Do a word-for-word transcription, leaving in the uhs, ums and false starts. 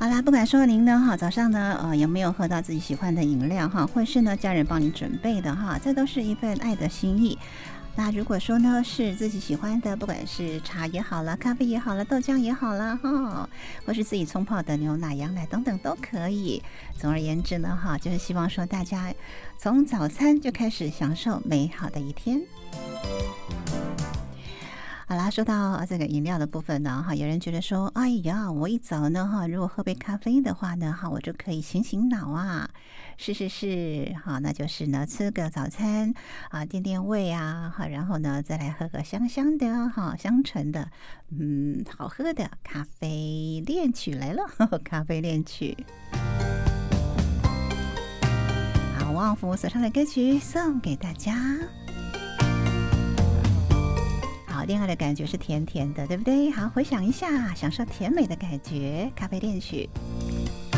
好啦，不管说您呢哈，早上呢呃有没有喝到自己喜欢的饮料哈，或是呢家人帮你准备的哈，这都是一份爱的心意。那如果说呢是自己喜欢的，不管是茶也好了，咖啡也好了，豆浆也好了哈，或是自己冲泡的牛奶、羊奶等等都可以。总而言之呢哈，就是希望说大家从早餐就开始享受美好的一天。好啦，说到这个饮料的部分呢，哈，有人觉得说，哎呀，我一早呢，哈，如果喝杯咖啡的话呢，哈，我就可以醒醒脑啊。是是是，好，那就是呢，吃个早餐啊，垫垫胃啊，好，然后呢，再来喝个香香的，哈，香醇的，嗯，好喝的咖啡恋曲来了，呵呵咖啡恋曲。好，旺福所唱的歌曲送给大家。好，恋爱的感觉是甜甜的，对不对？好，回想一下，享受甜美的感觉，咖啡恋曲。